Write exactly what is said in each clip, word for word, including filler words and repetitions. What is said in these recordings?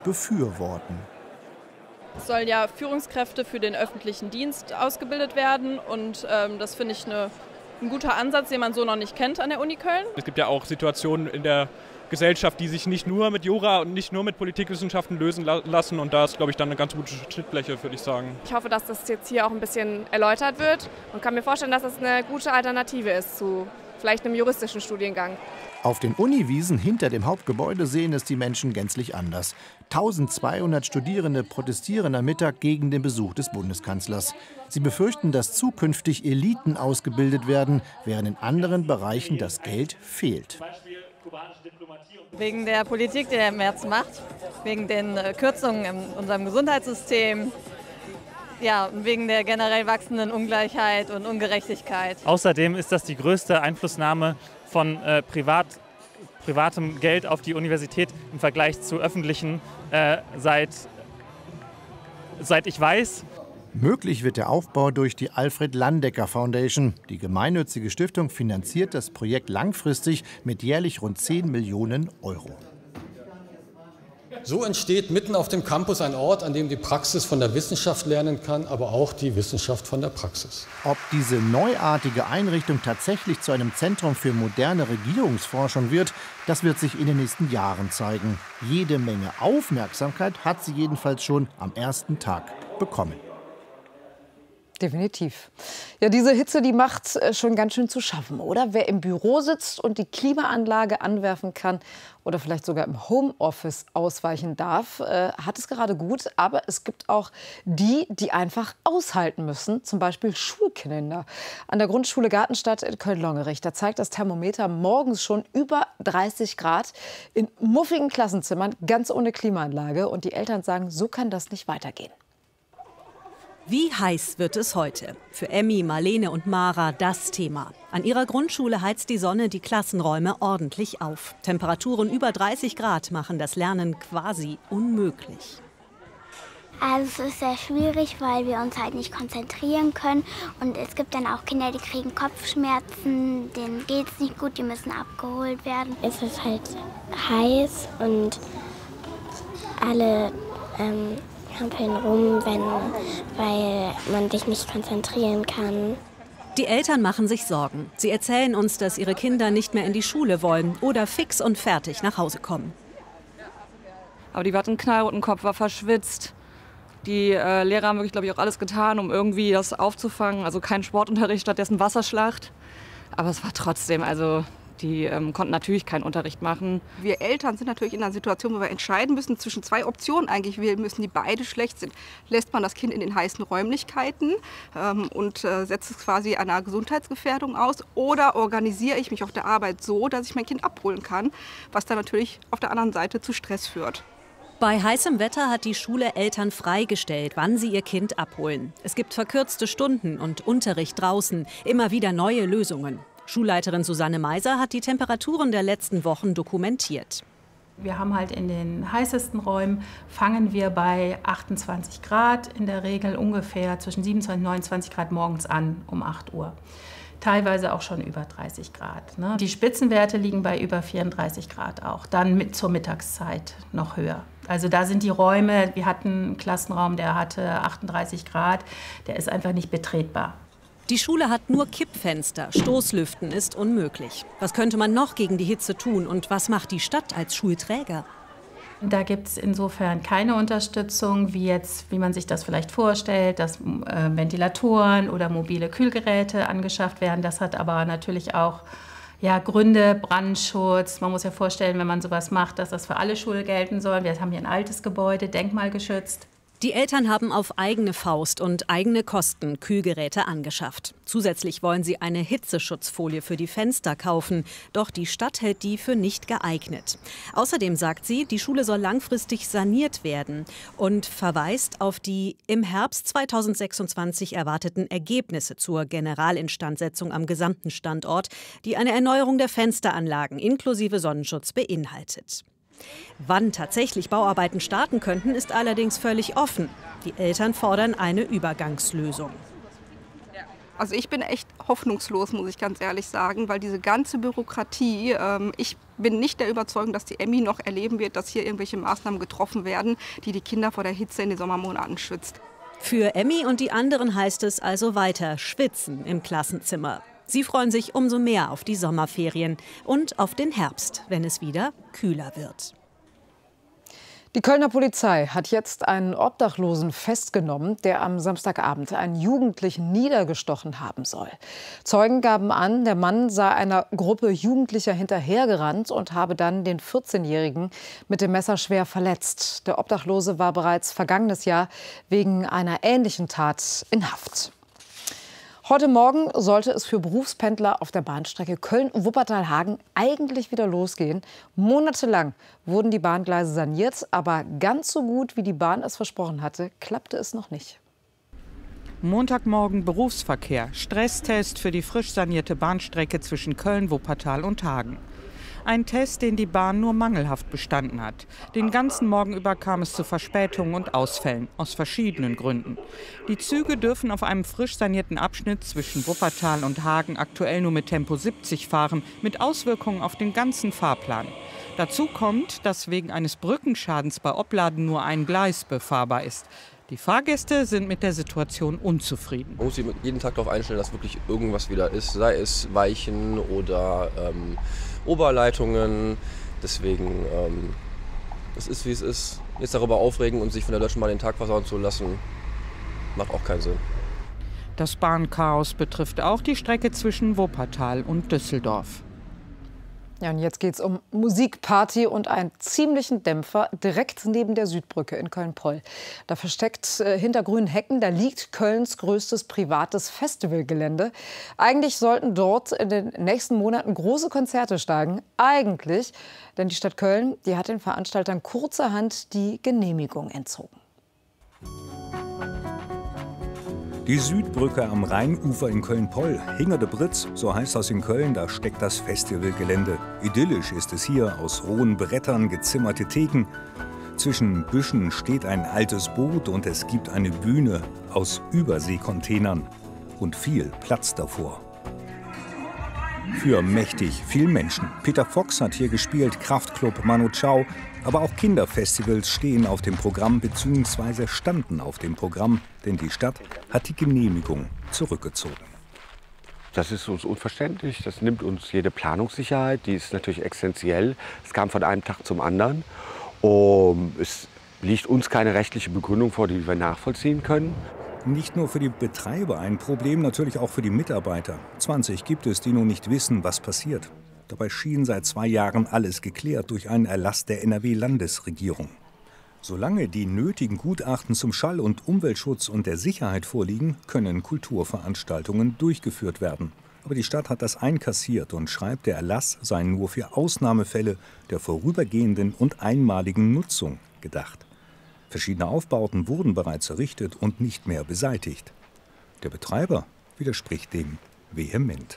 befürworten. Es sollen ja Führungskräfte für den öffentlichen Dienst ausgebildet werden und ähm, das finde ich eine, ein guter Ansatz, den man so noch nicht kennt an der Uni Köln. Es gibt ja auch Situationen in der Gesellschaft, die sich nicht nur mit Jura und nicht nur mit Politikwissenschaften lösen la- lassen und da ist, glaube ich, dann eine ganz gute Schnittfläche, würde ich sagen. Ich hoffe, dass das jetzt hier auch ein bisschen erläutert wird und kann mir vorstellen, dass das eine gute Alternative ist zu vielleicht einem juristischen Studiengang. Auf den Uniwiesen hinter dem Hauptgebäude sehen es die Menschen gänzlich anders. eintausendzweihundert Studierende protestieren am Mittag gegen den Besuch des Bundeskanzlers. Sie befürchten, dass zukünftig Eliten ausgebildet werden, während in anderen Bereichen das Geld fehlt. Wegen der Politik, die er im März macht, wegen den Kürzungen in unserem Gesundheitssystem, ja, und wegen der generell wachsenden Ungleichheit und Ungerechtigkeit. Außerdem ist das die größte Einflussnahme von äh, Privat, privatem Geld auf die Universität im Vergleich zu öffentlichen äh, seit, seit ich weiß. Möglich wird der Aufbau durch die Alfred Landecker Foundation. Die gemeinnützige Stiftung finanziert das Projekt langfristig mit jährlich rund zehn Millionen Euro. So entsteht mitten auf dem Campus ein Ort, an dem die Praxis von der Wissenschaft lernen kann, aber auch die Wissenschaft von der Praxis. Ob diese neuartige Einrichtung tatsächlich zu einem Zentrum für moderne Regierungsforschung wird, das wird sich in den nächsten Jahren zeigen. Jede Menge Aufmerksamkeit hat sie jedenfalls schon am ersten Tag bekommen. Definitiv. Ja, diese Hitze, die macht schon ganz schön zu schaffen, oder? Wer im Büro sitzt und die Klimaanlage anwerfen kann oder vielleicht sogar im Homeoffice ausweichen darf, äh, hat es gerade gut. Aber es gibt auch die, die einfach aushalten müssen, zum Beispiel Schulkinder. An der Grundschule Gartenstadt in Köln-Longerich, da zeigt das Thermometer morgens schon über dreißig Grad in muffigen Klassenzimmern, ganz ohne Klimaanlage. Und die Eltern sagen, so kann das nicht weitergehen. Wie heiß wird es heute? Für Emmy, Marlene und Mara das Thema. An ihrer Grundschule heizt die Sonne die Klassenräume ordentlich auf. Temperaturen über dreißig Grad machen das Lernen quasi unmöglich. Also es ist sehr schwierig, weil wir uns halt nicht konzentrieren können. Und es gibt dann auch Kinder, die kriegen Kopfschmerzen, denen geht es nicht gut, die müssen abgeholt werden. Es ist halt heiß und alle ähm, hampeln rum, wenn, weil man sich nicht konzentrieren kann. Die Eltern machen sich Sorgen. Sie erzählen uns, dass ihre Kinder nicht mehr in die Schule wollen oder fix und fertig nach Hause kommen. Aber die hatten einen knallroten Kopf, war verschwitzt. Die äh, Lehrer haben wirklich, glaube ich, auch alles getan, um irgendwie das aufzufangen. Also kein Sportunterricht, stattdessen Wasserschlacht. Aber es war trotzdem, also die ähm, konnten natürlich keinen Unterricht machen. Wir Eltern sind natürlich in einer Situation, wo wir entscheiden müssen zwischen zwei Optionen eigentlich wählen müssen, die beide schlecht sind. Lässt man das Kind in den heißen Räumlichkeiten ähm, und äh, setzt es quasi einer Gesundheitsgefährdung aus, oder organisiere ich mich auf der Arbeit so, dass ich mein Kind abholen kann, was dann natürlich auf der anderen Seite zu Stress führt. Bei heißem Wetter hat die Schule Eltern freigestellt, wann sie ihr Kind abholen. Es gibt verkürzte Stunden und Unterricht draußen, immer wieder neue Lösungen. Schulleiterin Susanne Meiser hat die Temperaturen der letzten Wochen dokumentiert. Wir haben halt in den heißesten Räumen, fangen wir bei achtundzwanzig Grad, in der Regel ungefähr zwischen siebenundzwanzig und neunundzwanzig Grad morgens an um acht Uhr. Teilweise auch schon über dreißig Grad. Ne? Die Spitzenwerte liegen bei über vierunddreißig Grad auch, dann mit zur Mittagszeit noch höher. Also da sind die Räume, wir hatten einen Klassenraum, der hatte achtunddreißig Grad, der ist einfach nicht betretbar. Die Schule hat nur Kippfenster, Stoßlüften ist unmöglich. Was könnte man noch gegen die Hitze tun und was macht die Stadt als Schulträger? Da gibt es insofern keine Unterstützung, wie jetzt, wie man sich das vielleicht vorstellt, dass äh, Ventilatoren oder mobile Kühlgeräte angeschafft werden. Das hat aber natürlich auch ja, Gründe, Brandschutz. Man muss ja vorstellen, wenn man sowas macht, dass das für alle Schulen gelten soll. Wir haben hier ein altes Gebäude, denkmalgeschützt. Die Eltern haben auf eigene Faust und eigene Kosten Kühlgeräte angeschafft. Zusätzlich wollen sie eine Hitzeschutzfolie für die Fenster kaufen. Doch die Stadt hält die für nicht geeignet. Außerdem sagt sie, die Schule soll langfristig saniert werden und verweist auf die im Herbst zweitausendsechsundzwanzig erwarteten Ergebnisse zur Generalinstandsetzung am gesamten Standort, die eine Erneuerung der Fensteranlagen inklusive Sonnenschutz beinhaltet. Wann tatsächlich Bauarbeiten starten könnten, ist allerdings völlig offen. Die Eltern fordern eine Übergangslösung. Also ich bin echt hoffnungslos, muss ich ganz ehrlich sagen, weil diese ganze Bürokratie, ähm, ich bin nicht der Überzeugung, dass die Emmy noch erleben wird, dass hier irgendwelche Maßnahmen getroffen werden, die die Kinder vor der Hitze in den Sommermonaten schützt. Für Emmy und die anderen heißt es also weiter schwitzen im Klassenzimmer. Sie freuen sich umso mehr auf die Sommerferien und auf den Herbst, wenn es wieder kühler wird. Die Kölner Polizei hat jetzt einen Obdachlosen festgenommen, der am Samstagabend einen Jugendlichen niedergestochen haben soll. Zeugen gaben an, der Mann sei einer Gruppe Jugendlicher hinterhergerannt und habe dann den vierzehnjährigen mit dem Messer schwer verletzt. Der Obdachlose war bereits vergangenes Jahr wegen einer ähnlichen Tat in Haft. Heute Morgen sollte es für Berufspendler auf der Bahnstrecke Köln-Wuppertal-Hagen eigentlich wieder losgehen. Monatelang wurden die Bahngleise saniert, aber ganz so gut, wie die Bahn es versprochen hatte, klappte es noch nicht. Montagmorgen Berufsverkehr, Stresstest für die frisch sanierte Bahnstrecke zwischen Köln, Wuppertal und Hagen. Ein Test, den die Bahn nur mangelhaft bestanden hat. Den ganzen Morgen über kam es zu Verspätungen und Ausfällen, aus verschiedenen Gründen. Die Züge dürfen auf einem frisch sanierten Abschnitt zwischen Wuppertal und Hagen aktuell nur mit Tempo siebzig fahren, mit Auswirkungen auf den ganzen Fahrplan. Dazu kommt, dass wegen eines Brückenschadens bei Opladen nur ein Gleis befahrbar ist. Die Fahrgäste sind mit der Situation unzufrieden. Man muss sich jeden Tag darauf einstellen, dass wirklich irgendwas wieder ist, sei es Weichen oder ähm, Oberleitungen. Deswegen, ähm, es ist wie es ist. Jetzt darüber aufregen und sich von der Deutschen Bahn den Tag versauen zu lassen, macht auch keinen Sinn. Das Bahnchaos betrifft auch die Strecke zwischen Wuppertal und Düsseldorf. Ja, und jetzt geht es um Musikparty und einen ziemlichen Dämpfer direkt neben der Südbrücke in Köln-Poll. Da versteckt äh, hinter grünen Hecken, da liegt Kölns größtes privates Festivalgelände. Eigentlich sollten dort in den nächsten Monaten große Konzerte steigen. Eigentlich, denn die Stadt Köln, die hat den Veranstaltern kurzerhand die Genehmigung entzogen. Die Südbrücke am Rheinufer in Köln-Poll, Hingerde Britz, so heißt das in Köln, da steckt das Festivalgelände. Idyllisch ist es hier, aus rohen Brettern gezimmerte Theken. Zwischen Büschen steht ein altes Boot und es gibt eine Bühne aus Überseekontainern und viel Platz davor. Für mächtig viel Menschen. Peter Fox hat hier gespielt, Kraftklub, Manu Chao. Aber auch Kinderfestivals stehen auf dem Programm bzw. standen auf dem Programm, denn die Stadt hat die Genehmigung zurückgezogen. Das ist uns unverständlich, das nimmt uns jede Planungssicherheit, die ist natürlich essentiell. Es kam von einem Tag zum anderen. Um, es liegt uns keine rechtliche Begründung vor, die wir nachvollziehen können. Nicht nur für die Betreiber ein Problem, natürlich auch für die Mitarbeiter. zwanzig gibt es, die nun nicht wissen, was passiert. Dabei schien seit zwei Jahren alles geklärt durch einen Erlass der N R W-Landesregierung. Solange die nötigen Gutachten zum Schall- und Umweltschutz und der Sicherheit vorliegen, können Kulturveranstaltungen durchgeführt werden. Aber die Stadt hat das einkassiert und schreibt, der Erlass sei nur für Ausnahmefälle der vorübergehenden und einmaligen Nutzung gedacht. Verschiedene Aufbauten wurden bereits errichtet und nicht mehr beseitigt. Der Betreiber widerspricht dem vehement.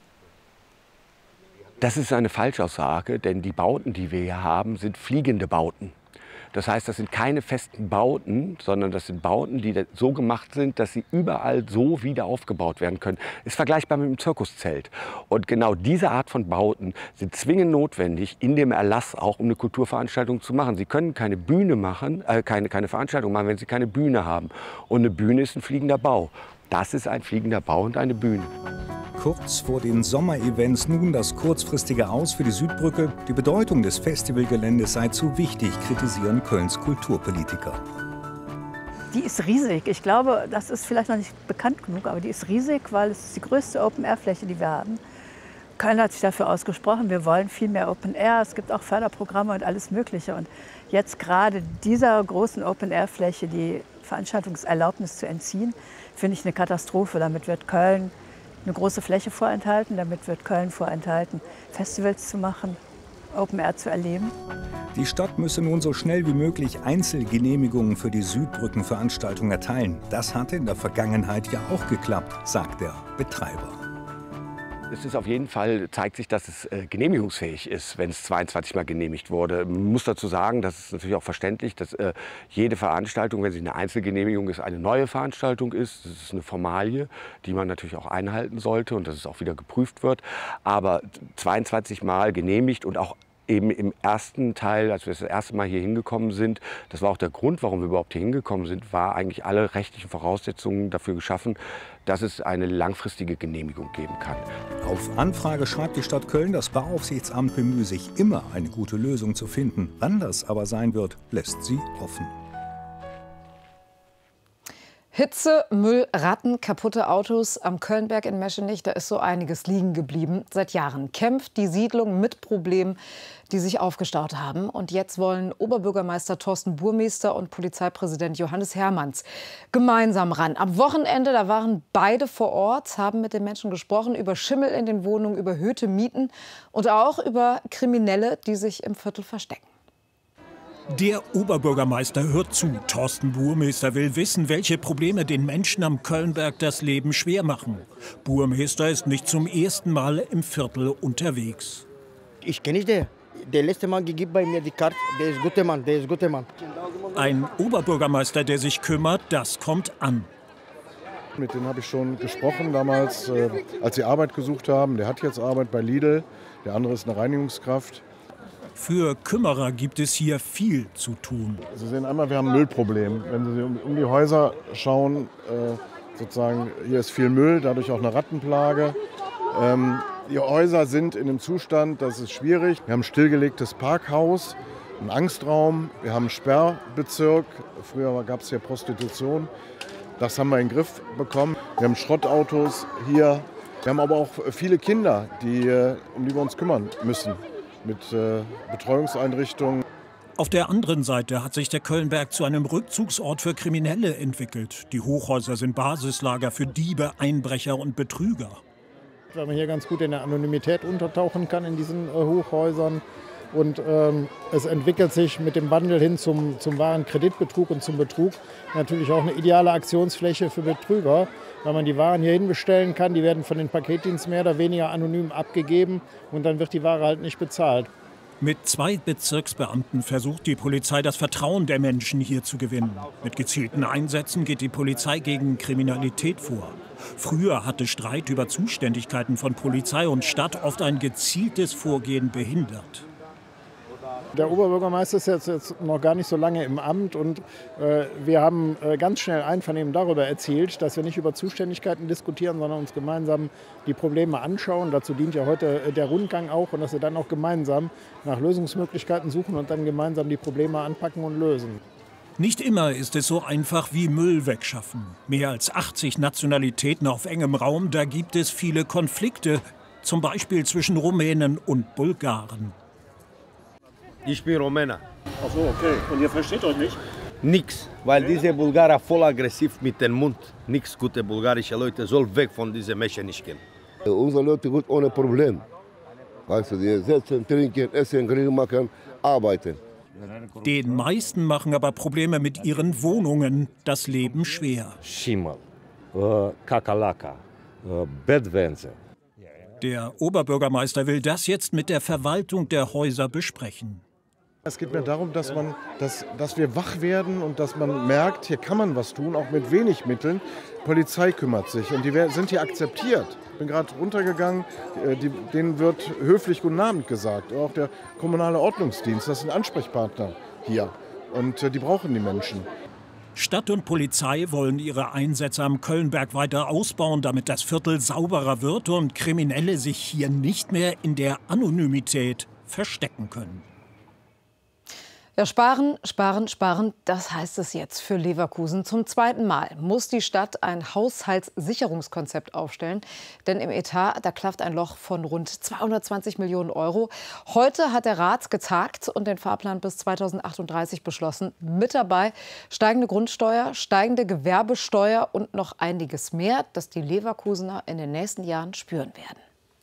Das ist eine Falschaussage, denn die Bauten, die wir hier haben, sind fliegende Bauten. Das heißt, das sind keine festen Bauten, sondern das sind Bauten, die so gemacht sind, dass sie überall so wieder aufgebaut werden können. Ist vergleichbar mit einem Zirkuszelt. Und genau diese Art von Bauten sind zwingend notwendig, in dem Erlass auch, um eine Kulturveranstaltung zu machen. Sie können keine Bühne machen, äh, keine, keine Veranstaltung machen, wenn Sie keine Bühne haben. Und eine Bühne ist ein fliegender Bau. Das ist ein fliegender Bau und eine Bühne. Kurz vor den Sommerevents nun das kurzfristige Aus für die Südbrücke. Die Bedeutung des Festivalgeländes sei zu wichtig, kritisieren Kölns Kulturpolitiker. Die ist riesig. Ich glaube, das ist vielleicht noch nicht bekannt genug, aber die ist riesig, weil es ist die größte Open-Air-Fläche, die wir haben. Köln hat sich dafür ausgesprochen, wir wollen viel mehr Open-Air. Es gibt auch Förderprogramme und alles Mögliche. Und jetzt gerade dieser großen Open-Air-Fläche die Veranstaltungserlaubnis zu entziehen, finde ich eine Katastrophe. Damit wird Köln eine große Fläche vorenthalten, damit wird Köln vorenthalten, Festivals zu machen, Open Air zu erleben. Die Stadt müsse nun so schnell wie möglich Einzelgenehmigungen für die Südbrückenveranstaltung erteilen. Das hatte in der Vergangenheit ja auch geklappt, sagt der Betreiber. Es ist auf jeden Fall, zeigt sich, dass es äh, genehmigungsfähig ist, wenn es zweiundzwanzig Mal genehmigt wurde. Man muss dazu sagen, das ist natürlich auch verständlich, dass äh, jede Veranstaltung, wenn sie eine Einzelgenehmigung ist, eine neue Veranstaltung ist. Das ist eine Formalie, die man natürlich auch einhalten sollte und dass es auch wieder geprüft wird. Aber zweiundzwanzig Mal genehmigt und auch eben im ersten Teil, als wir das erste Mal hier hingekommen sind, das war auch der Grund, warum wir überhaupt hier hingekommen sind, war eigentlich alle rechtlichen Voraussetzungen dafür geschaffen, dass es eine langfristige Genehmigung geben kann. Auf Anfrage schreibt die Stadt Köln, das Bauaufsichtsamt bemühe sich immer, eine gute Lösung zu finden. Wann das aber sein wird, lässt sie offen. Hitze, Müll, Ratten, kaputte Autos. Am Kölnberg in Meschenich, da ist so einiges liegen geblieben. Seit Jahren kämpft die Siedlung mit Problemen, die sich aufgestaut haben. Und jetzt wollen Oberbürgermeister Thorsten Burmester und Polizeipräsident Johannes Hermanns gemeinsam ran. Am Wochenende, da waren beide vor Ort, haben mit den Menschen gesprochen über Schimmel in den Wohnungen, über erhöhte Mieten und auch über Kriminelle, die sich im Viertel verstecken. Der Oberbürgermeister hört zu. Thorsten Burmester will wissen, welche Probleme den Menschen am Kölnberg das Leben schwer machen. Burmester ist nicht zum ersten Mal im Viertel unterwegs. Ich kenne den. Der letzte Mal gegeben bei mir die Karte. Der ist ein guter Mann, der ist ein guter Mann. Ein Oberbürgermeister, der sich kümmert, das kommt an. Mit dem habe ich schon gesprochen damals, äh, als sie Arbeit gesucht haben. Der hat jetzt Arbeit bei Lidl, der andere ist eine Reinigungskraft. Für Kümmerer gibt es hier viel zu tun. Sie sehen einmal, wir haben ein Müllproblem. Wenn Sie um, um die Häuser schauen, äh, sozusagen, hier ist viel Müll, dadurch auch eine Rattenplage. Ähm, die Häuser sind in einem Zustand, das ist schwierig. Wir haben ein stillgelegtes Parkhaus, einen Angstraum, wir haben einen Sperrbezirk. Früher gab es hier Prostitution. Das haben wir in den Griff bekommen. Wir haben Schrottautos hier. Wir haben aber auch viele Kinder, die, äh, um die wir uns kümmern müssen. Mit äh, Betreuungseinrichtungen. Auf der anderen Seite hat sich der Kölnberg zu einem Rückzugsort für Kriminelle entwickelt. Die Hochhäuser sind Basislager für Diebe, Einbrecher und Betrüger. Weil man hier ganz gut in der Anonymität untertauchen kann in diesen äh, Hochhäusern. Und ähm, es entwickelt sich mit dem Wandel hin zum, zum wahren Kreditbetrug und zum Betrug natürlich auch eine ideale Aktionsfläche für Betrüger, weil man die Waren hier hinbestellen kann. Die werden von den Paketdiensten mehr oder weniger anonym abgegeben und dann wird die Ware halt nicht bezahlt. Mit zwei Bezirksbeamten versucht die Polizei, das Vertrauen der Menschen hier zu gewinnen. Mit gezielten Einsätzen geht die Polizei gegen Kriminalität vor. Früher hatte Streit über Zuständigkeiten von Polizei und Stadt oft ein gezieltes Vorgehen behindert. Der Oberbürgermeister ist jetzt, jetzt noch gar nicht so lange im Amt und äh, wir haben äh, ganz schnell Einvernehmen darüber erzielt, dass wir nicht über Zuständigkeiten diskutieren, sondern uns gemeinsam die Probleme anschauen. Dazu dient ja heute äh, der Rundgang auch und dass wir dann auch gemeinsam nach Lösungsmöglichkeiten suchen und dann gemeinsam die Probleme anpacken und lösen. Nicht immer ist es so einfach wie Müll wegschaffen. Mehr als achtzig Nationalitäten auf engem Raum, da gibt es viele Konflikte, zum Beispiel zwischen Rumänen und Bulgaren. Ich bin Rumäne. Ach so, okay. Und ihr versteht euch nicht? Nix, weil diese Bulgarer voll aggressiv mit dem Mund. Nix gute bulgarische Leute soll weg von diesen Meschenichken. Unsere Leute gut ohne Problem. Weißt du, die sitzen, trinken, essen, Grill machen, arbeiten. Den meisten machen aber Probleme mit ihren Wohnungen das Leben schwer. Schimmel, äh, Kakerlaka, äh, Bettwänze. Der Oberbürgermeister will das jetzt mit der Verwaltung der Häuser besprechen. Es geht mir darum, dass, man, dass, dass wir wach werden und dass man merkt, hier kann man was tun, auch mit wenig Mitteln. Die Polizei kümmert sich und die sind hier akzeptiert. Ich bin gerade runtergegangen, die, denen wird höflich Guten Abend gesagt. Auch der kommunale Ordnungsdienst, das sind Ansprechpartner hier und die brauchen die Menschen. Stadt und Polizei wollen ihre Einsätze am Kölnberg weiter ausbauen, damit das Viertel sauberer wird und Kriminelle sich hier nicht mehr in der Anonymität verstecken können. Ja, sparen, sparen, sparen, das heißt es jetzt für Leverkusen. Zum zweiten Mal muss die Stadt ein Haushaltssicherungskonzept aufstellen. Denn im Etat, da klafft ein Loch von rund zweihundertzwanzig Millionen Euro. Heute hat der Rat getagt und den Fahrplan bis zweitausendachtunddreißig beschlossen. Mit dabei steigende Grundsteuer, steigende Gewerbesteuer und noch einiges mehr, das die Leverkusener in den nächsten Jahren spüren werden.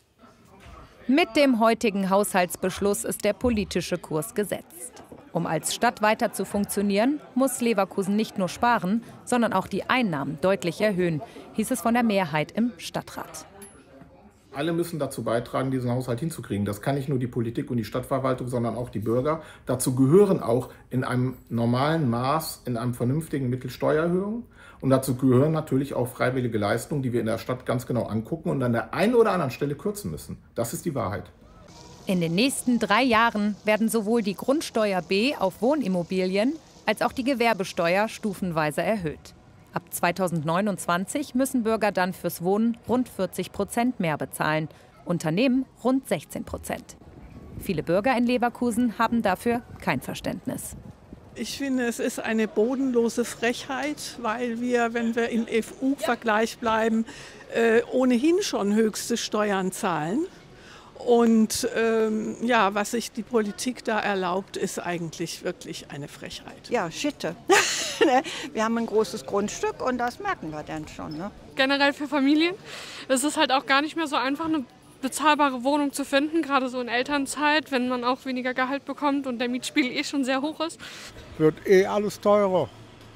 Mit dem heutigen Haushaltsbeschluss ist der politische Kurs gesetzt. Um als Stadt weiter zu funktionieren, muss Leverkusen nicht nur sparen, sondern auch die Einnahmen deutlich erhöhen, hieß es von der Mehrheit im Stadtrat. Alle müssen dazu beitragen, diesen Haushalt hinzukriegen. Das kann nicht nur die Politik und die Stadtverwaltung, sondern auch die Bürger. Dazu gehören auch in einem normalen Maß, in einem vernünftigen Mittel Steuererhöhungen. Und dazu gehören natürlich auch freiwillige Leistungen, die wir in der Stadt ganz genau angucken und an der einen oder anderen Stelle kürzen müssen. Das ist die Wahrheit. In den nächsten drei Jahren werden sowohl die Grundsteuer B auf Wohnimmobilien als auch die Gewerbesteuer stufenweise erhöht. Ab zweitausendneunundzwanzig müssen Bürger dann fürs Wohnen rund vierzig Prozent mehr bezahlen, Unternehmen rund sechzehn Prozent. Viele Bürger in Leverkusen haben dafür kein Verständnis. Ich finde, es ist eine bodenlose Frechheit, weil wir, wenn wir im E U-Vergleich bleiben, äh, ohnehin schon höchste Steuern zahlen. Und ähm, ja, was sich die Politik da erlaubt, ist eigentlich wirklich eine Frechheit. Ja, Schitte. Wir haben ein großes Grundstück und das merken wir dann schon. Ne? Generell für Familien ist es halt auch gar nicht mehr so einfach, eine bezahlbare Wohnung zu finden, gerade so in Elternzeit, wenn man auch weniger Gehalt bekommt und der Mietspiegel eh schon sehr hoch ist. Wird eh alles teurer.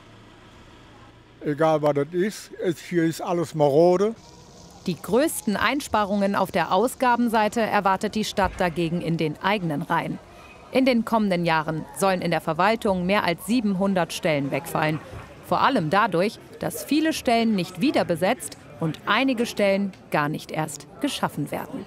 Egal was das ist, hier ist alles marode. Die größten Einsparungen auf der Ausgabenseite erwartet die Stadt dagegen in den eigenen Reihen. In den kommenden Jahren sollen in der Verwaltung mehr als siebenhundert Stellen wegfallen. Vor allem dadurch, dass viele Stellen nicht wieder besetzt und einige Stellen gar nicht erst geschaffen werden.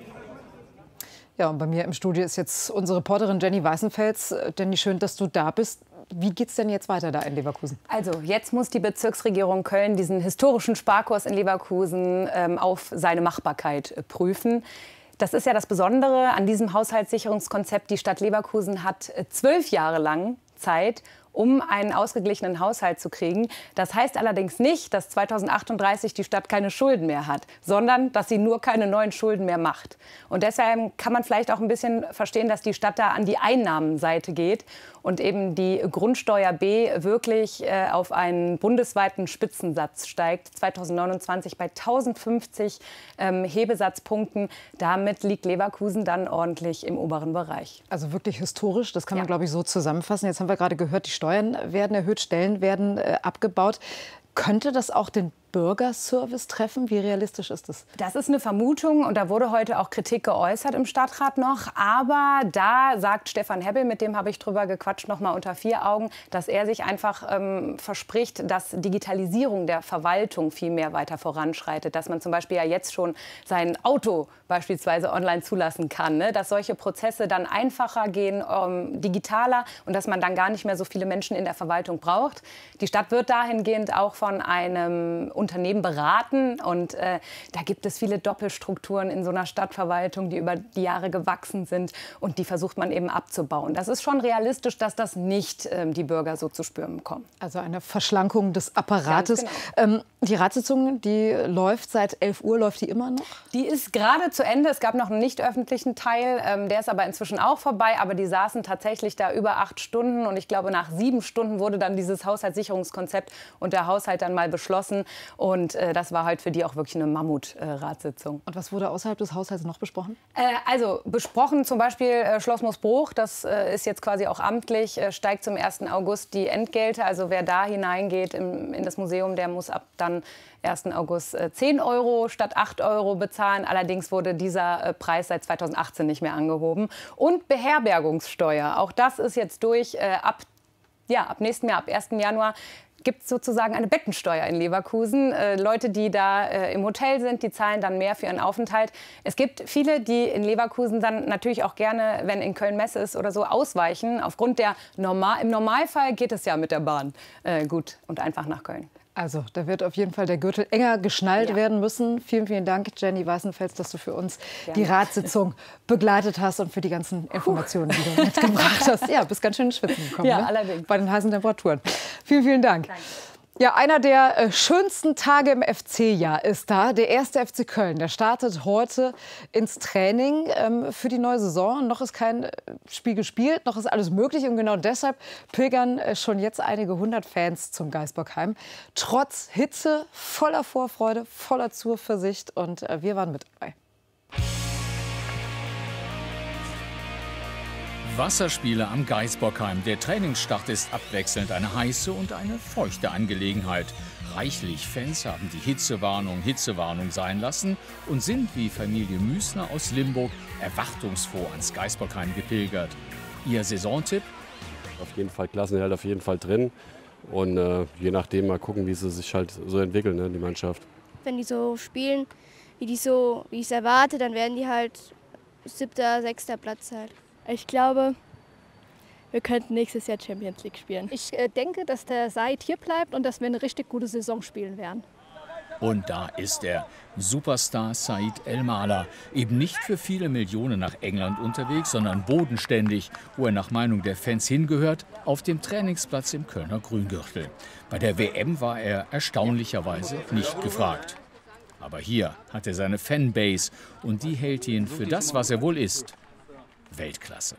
Ja, und bei mir im Studio ist jetzt unsere Reporterin Jenny Weißenfels. Jenny, schön, dass du da bist. Wie geht es denn jetzt weiter da in Leverkusen? Also jetzt muss die Bezirksregierung Köln diesen historischen Sparkurs in Leverkusen ähm, auf seine Machbarkeit äh, prüfen. Das ist ja das Besondere an diesem Haushaltssicherungskonzept. Die Stadt Leverkusen hat äh, zwölf Jahre lang Zeit, um einen ausgeglichenen Haushalt zu kriegen. Das heißt allerdings nicht, dass zweitausendachtunddreißig die Stadt keine Schulden mehr hat, sondern dass sie nur keine neuen Schulden mehr macht. Und deshalb kann man vielleicht auch ein bisschen verstehen, dass die Stadt da an die Einnahmenseite geht und eben die Grundsteuer B wirklich äh, auf einen bundesweiten Spitzensatz steigt. zweitausendneunundzwanzig bei tausendfünfzig ähm, Hebesatzpunkten. Damit liegt Leverkusen dann ordentlich im oberen Bereich. Also wirklich historisch, das kann man, ja, glaube ich, so zusammenfassen. Jetzt haben wir gerade gehört, die Steuern werden erhöht, Stellen werden äh, abgebaut. Könnte das auch den Bürgerservice treffen? Wie realistisch ist das? Das ist eine Vermutung und da wurde heute auch Kritik geäußert im Stadtrat noch. Aber da sagt Stefan Hebbel, mit dem habe ich drüber gequatscht, noch mal unter vier Augen, dass er sich einfach ähm, verspricht, dass Digitalisierung der Verwaltung viel mehr weiter voranschreitet. Dass man zum Beispiel ja jetzt schon sein Auto beispielsweise online zulassen kann. Ne? Dass solche Prozesse dann einfacher gehen, ähm, digitaler und dass man dann gar nicht mehr so viele Menschen in der Verwaltung braucht. Die Stadt wird dahingehend auch von einem Unternehmen beraten und äh, da gibt es viele Doppelstrukturen in so einer Stadtverwaltung, die über die Jahre gewachsen sind und die versucht man eben abzubauen. Das ist schon realistisch, dass das nicht ähm, die Bürger so zu spüren bekommen. Also eine Verschlankung des Apparates. Ganz genau. ähm, die Ratssitzung, die läuft seit elf Uhr, läuft die immer noch? Die ist gerade zu Ende. Es gab noch einen nicht öffentlichen Teil, ähm, der ist aber inzwischen auch vorbei, aber die saßen tatsächlich da über acht Stunden und ich glaube nach sieben Stunden wurde dann dieses Haushaltssicherungskonzept und der Haushalt dann mal beschlossen. Und äh, das war halt für die auch wirklich eine Mammut-Ratssitzung. Äh, Und was wurde außerhalb des Haushalts noch besprochen? Äh, also besprochen zum Beispiel äh, Schloss Moosbruch, das äh, ist jetzt quasi auch amtlich, äh, steigt zum ersten August die Entgelte. Also wer da hineingeht im, in das Museum, der muss ab dann ersten August äh, zehn Euro statt acht Euro bezahlen. Allerdings wurde dieser äh, Preis seit zweitausendachtzehn nicht mehr angehoben. Und Beherbergungssteuer, auch das ist jetzt durch. Äh, ab, ja, ab nächsten Jahr, ab ersten Januar, gibt es sozusagen eine Bettensteuer in Leverkusen. Äh, Leute, die da äh, im Hotel sind, die zahlen dann mehr für ihren Aufenthalt. Es gibt viele, die in Leverkusen dann natürlich auch gerne, wenn in Köln Messe ist oder so, ausweichen. Aufgrund der Normal- im Normalfall geht es ja mit der Bahn äh, gut und einfach nach Köln. Also, da wird auf jeden Fall der Gürtel enger geschnallt Ja. werden müssen. Vielen, vielen Dank, Jenny Weißenfels, dass du für uns Gerne. die Ratssitzung begleitet hast und für die ganzen Informationen, die du mitgebracht hast. Ja, bist ganz schön ins Schwitzen gekommen, Ja, ne? allerdings. Bei den heißen Temperaturen. Vielen, vielen Dank. Danke. Ja, einer der äh, schönsten Tage im F C-Jahr ist da. Der erste F C Köln, der startet heute ins Training ähm, für die neue Saison. Noch ist kein äh, Spiel gespielt, noch ist alles möglich. Und genau deshalb pilgern äh, schon jetzt einige hundert Fans zum Gaisbockheim. Trotz Hitze, voller Vorfreude, voller Zuversicht. Und äh, wir waren mit dabei. Wasserspiele am Gaisbockheim. Der Trainingsstart ist abwechselnd eine heiße und eine feuchte Angelegenheit. Reichlich Fans haben die Hitzewarnung Hitzewarnung sein lassen und sind wie Familie Müßner aus Limburg erwartungsfroh ans Gaisbockheim gepilgert. Ihr Saisontipp? Auf jeden Fall Klassenerhalt, auf jeden Fall drin. Und äh, je nachdem mal gucken, wie sie sich halt so entwickeln, ne, die Mannschaft. Wenn die so spielen, wie die so, wie ich es erwarte, dann werden die halt siebter, sechster Platz halt. Ich glaube, wir könnten nächstes Jahr Champions League spielen. Ich äh, denke, dass der Said hier bleibt und dass wir eine richtig gute Saison spielen werden. Und da ist er, Superstar Said El-Mala. Eben nicht für viele Millionen nach England unterwegs, sondern bodenständig, wo er nach Meinung der Fans hingehört, auf dem Trainingsplatz im Kölner Grüngürtel. Bei der W M war er erstaunlicherweise nicht gefragt. Aber hier hat er seine Fanbase und die hält ihn für das, was er wohl ist, Weltklasse.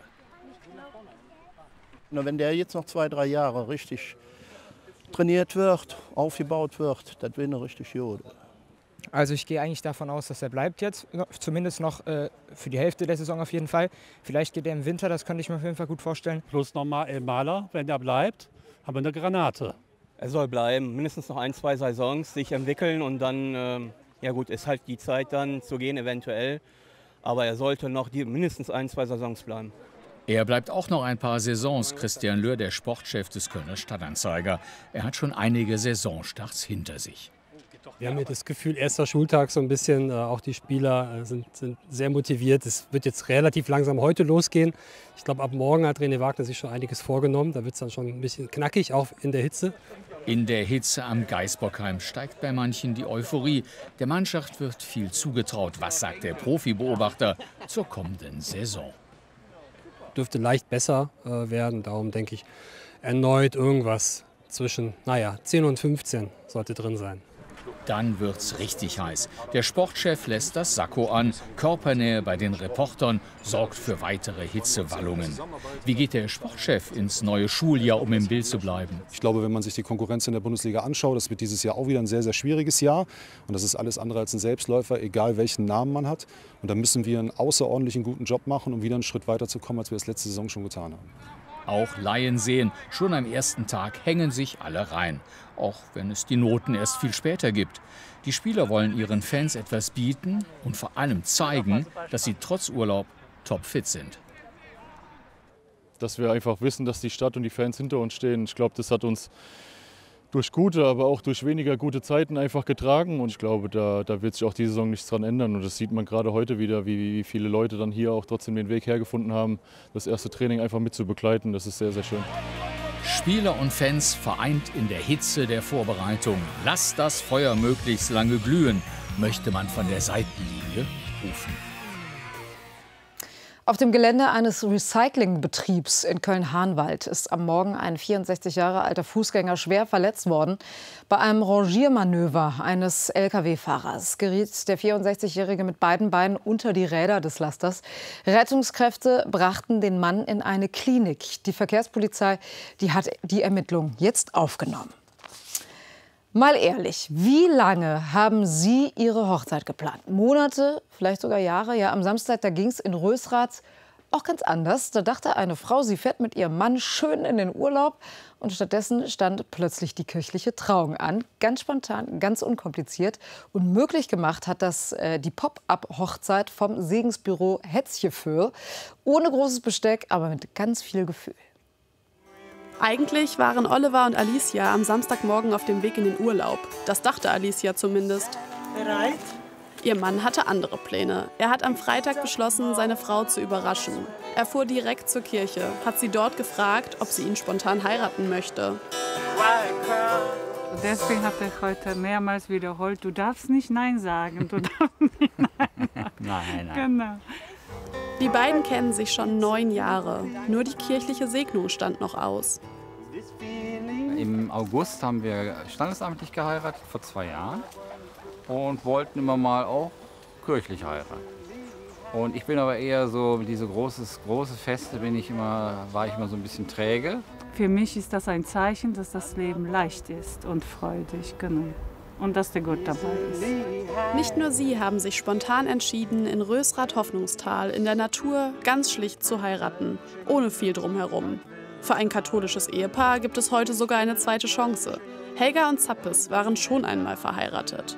Na, wenn der jetzt noch zwei, drei Jahre richtig trainiert wird, aufgebaut wird, das wäre eine richtig gut. Also ich gehe eigentlich davon aus, dass er bleibt jetzt, zumindest noch äh, für die Hälfte der Saison auf jeden Fall. Vielleicht geht er im Winter, das könnte ich mir auf jeden Fall gut vorstellen. Plus nochmal El-Mala, wenn er bleibt, haben wir eine Granate. Er soll bleiben, mindestens noch ein, zwei Saisons, sich entwickeln und dann, äh, ja gut, ist halt die Zeit dann zu gehen eventuell. Aber er sollte noch die, mindestens ein, zwei Saisons bleiben. Er bleibt auch noch ein paar Saisons, Christian Löhr, der Sportchef des Kölner Stadtanzeiger. Er hat schon einige Saisonstarts hinter sich. Wir haben hier das Gefühl, erster Schultag so ein bisschen, äh, auch die Spieler äh, sind, sind sehr motiviert. Es wird jetzt relativ langsam heute losgehen. Ich glaube, ab morgen hat René Wagner sich schon einiges vorgenommen. Da wird es dann schon ein bisschen knackig, auch in der Hitze. In der Hitze am Gaisbockheim steigt bei manchen die Euphorie. Der Mannschaft wird viel zugetraut. Was sagt der Profibeobachter zur kommenden Saison? Dürfte leicht besser äh, werden. Darum denke ich, erneut irgendwas zwischen, naja, zehn und fünfzehn sollte drin sein. Dann wird's richtig heiß. Der Sportchef lässt das Sakko an. Körpernähe bei den Reportern sorgt für weitere Hitzewallungen. Wie geht der Sportchef ins neue Schuljahr, um im Bild zu bleiben? Ich glaube, wenn man sich die Konkurrenz in der Bundesliga anschaut, das wird dieses Jahr auch wieder ein sehr, sehr schwieriges Jahr. Und das ist alles andere als ein Selbstläufer, egal welchen Namen man hat. Und da müssen wir einen außerordentlichen guten Job machen, um wieder einen Schritt weiter zu kommen, als wir es letzte Saison schon getan haben. Auch Laien sehen, schon am ersten Tag hängen sich alle rein. Auch wenn es die Noten erst viel später gibt. Die Spieler wollen ihren Fans etwas bieten und vor allem zeigen, dass sie trotz Urlaub topfit sind. Dass wir einfach wissen, dass die Stadt und die Fans hinter uns stehen. Ich glaube, das hat uns durch gute, aber auch durch weniger gute Zeiten einfach getragen. Und ich glaube, da, da wird sich auch die Saison nichts dran ändern. Und das sieht man gerade heute wieder, wie, wie viele Leute dann hier auch trotzdem den Weg hergefunden haben, das erste Training einfach mit zu begleiten. Das ist sehr, sehr schön. Spieler und Fans vereint in der Hitze der Vorbereitung. Lasst das Feuer möglichst lange glühen, möchte man von der Seitenlinie rufen. Auf dem Gelände eines Recyclingbetriebs in Köln-Harnwald ist am Morgen ein vierundsechzig Jahre alter Fußgänger schwer verletzt worden. Bei einem Rangiermanöver eines L K W-Fahrers geriet der vierundsechzigjährige mit beiden Beinen unter die Räder des Lasters. Rettungskräfte brachten den Mann in eine Klinik. Die Verkehrspolizei, die hat die Ermittlungen jetzt aufgenommen. Mal ehrlich, wie lange haben Sie Ihre Hochzeit geplant? Monate, vielleicht sogar Jahre? Ja, am Samstag, da ging es in Rösrath auch ganz anders. Da dachte eine Frau, sie fährt mit ihrem Mann schön in den Urlaub. Und stattdessen stand plötzlich die kirchliche Trauung an. Ganz spontan, ganz unkompliziert. Und möglich gemacht hat das äh, die Pop-up-Hochzeit vom Segensbüro Hetzjeföhr. Ohne großes Besteck, aber mit ganz viel Gefühl. Eigentlich waren Oliver und Alicia am Samstagmorgen auf dem Weg in den Urlaub. Das dachte Alicia zumindest. Bereit? Ihr Mann hatte andere Pläne. Er hat am Freitag beschlossen, seine Frau zu überraschen. Er fuhr direkt zur Kirche, hat sie dort gefragt, ob sie ihn spontan heiraten möchte. Deswegen hat er heute mehrmals wiederholt, du darfst nicht Nein sagen. Du darfst nicht Nein sagen. Nein, nein. Genau. Die beiden kennen sich schon neun Jahre. Nur die kirchliche Segnung stand noch aus. Im August haben wir standesamtlich geheiratet, vor zwei Jahren. Und wollten immer mal auch kirchlich heiraten. Und ich bin aber eher so, mit diese großes, große Feste bin ich immer, war ich immer so ein bisschen träge. Für mich ist das ein Zeichen, dass das Leben leicht ist und freudig, genau. Und dass der Gott dabei ist. Nicht nur sie haben sich spontan entschieden, in Rösrath-Hoffnungstal in der Natur ganz schlicht zu heiraten, ohne viel drumherum. Für ein katholisches Ehepaar gibt es heute sogar eine zweite Chance. Helga und Zappes waren schon einmal verheiratet.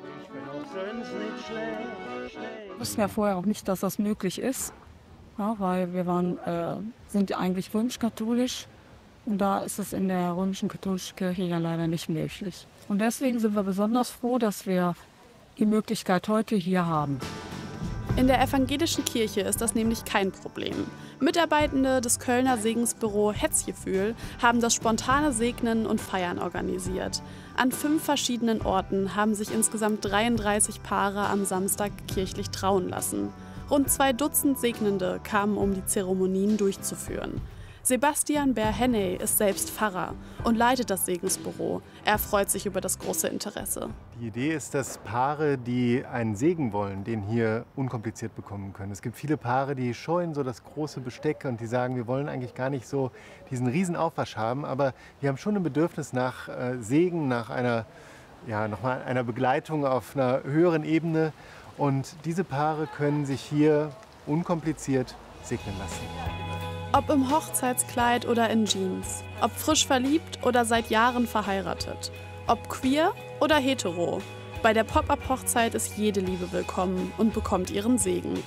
Ich wusste ja vorher auch nicht, dass das möglich ist, ja, weil wir waren, äh, sind eigentlich römisch-katholisch und da ist es in der römischen katholischen Kirche ja leider nicht möglich. Und deswegen sind wir besonders froh, dass wir die Möglichkeit heute hier haben. In der evangelischen Kirche ist das nämlich kein Problem. Mitarbeitende des Kölner Segensbüro Hetzgefühl haben das spontane Segnen und Feiern organisiert. An fünf verschiedenen Orten haben sich insgesamt dreiunddreißig Paare am Samstag kirchlich trauen lassen. Rund zwei Dutzend Segnende kamen, um die Zeremonien durchzuführen. Sebastian Bär-Henney ist selbst Pfarrer und leitet das Segensbüro. Er freut sich über das große Interesse. Die Idee ist, dass Paare, die einen Segen wollen, den hier unkompliziert bekommen können. Es gibt viele Paare, die scheuen so das große Besteck und die sagen, wir wollen eigentlich gar nicht so diesen riesen Aufwasch haben, aber wir haben schon ein Bedürfnis nach äh, Segen, nach einer, ja, noch mal einer Begleitung auf einer höheren Ebene. Und diese Paare können sich hier unkompliziert segnen lassen. Ob im Hochzeitskleid oder in Jeans, ob frisch verliebt oder seit Jahren verheiratet, ob queer oder hetero. Bei der Pop-Up-Hochzeit ist jede Liebe willkommen und bekommt ihren Segen.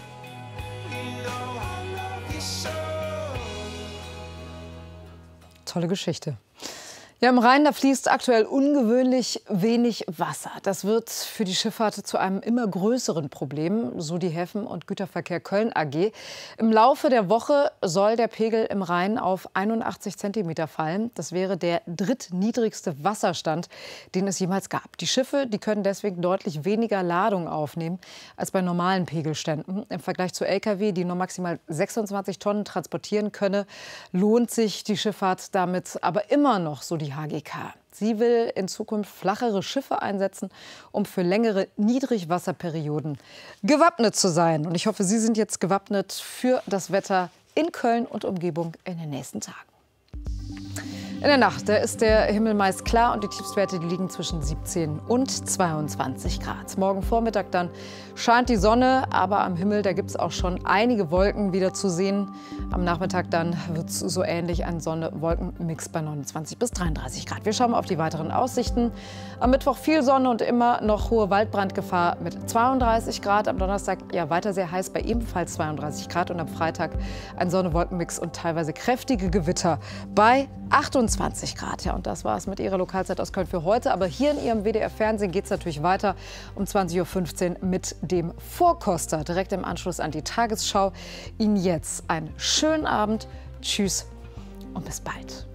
Tolle Geschichte. Ja, im Rhein, da fließt aktuell ungewöhnlich wenig Wasser. Das wird für die Schifffahrt zu einem immer größeren Problem, so die Häfen- und Güterverkehr Köln A G. Im Laufe der Woche soll der Pegel im Rhein auf einundachtzig Zentimeter fallen. Das wäre der drittniedrigste Wasserstand, den es jemals gab. Die Schiffe, die können deswegen deutlich weniger Ladung aufnehmen als bei normalen Pegelständen. Im Vergleich zu L K W, die nur maximal sechsundzwanzig Tonnen transportieren könne, lohnt sich die Schifffahrt damit aber immer noch, so die H G K. Sie will in Zukunft flachere Schiffe einsetzen, um für längere Niedrigwasserperioden gewappnet zu sein. Und ich hoffe, Sie sind jetzt gewappnet für das Wetter in Köln und Umgebung in den nächsten Tagen. In der Nacht, da ist der Himmel meist klar und die Tiefstwerte die liegen zwischen siebzehn und zweiundzwanzig Grad. Morgen Vormittag dann scheint die Sonne, aber am Himmel da gibt es auch schon einige Wolken wieder zu sehen. Am Nachmittag dann wird es so ähnlich ein Sonne-Wolken-Mix bei neunundzwanzig bis dreiunddreißig Grad. Wir schauen auf die weiteren Aussichten. Am Mittwoch viel Sonne und immer noch hohe Waldbrandgefahr mit zweiunddreißig Grad. Am Donnerstag ja weiter sehr heiß bei ebenfalls zweiunddreißig Grad und am Freitag ein Sonne-Wolken-Mix und teilweise kräftige Gewitter bei achtundzwanzig Grad. Ja, und das war es mit Ihrer Lokalzeit aus Köln für heute. Aber hier in Ihrem W D R-Fernsehen geht es natürlich weiter um zwanzig Uhr fünfzehn mit dem Vorkoster. Direkt im Anschluss an die Tagesschau. Ihnen jetzt einen schönen Abend. Tschüss und bis bald.